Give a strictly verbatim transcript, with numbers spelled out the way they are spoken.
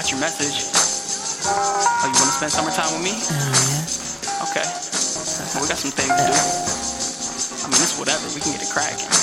got your message. Oh, you wanna spend summertime with me? Oh, yeah. Okay. Well, we got some things to do. I mean, it's whatever. We can get it cracking.